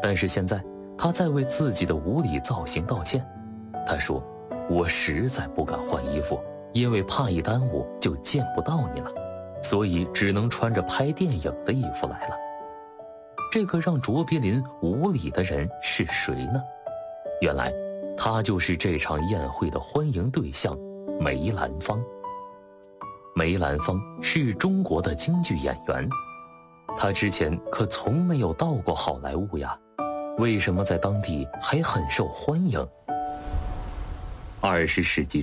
但是现在他在为自己的无理造型道歉。他说，我实在不敢换衣服，因为怕一耽误就见不到你了，所以只能穿着拍电影的衣服来了。这个让卓别林无理的人是谁呢？原来他就是这场宴会的欢迎对象梅兰芳。梅兰芳是中国的京剧演员，他之前可从没有到过好莱坞呀，为什么在当地还很受欢迎？20世纪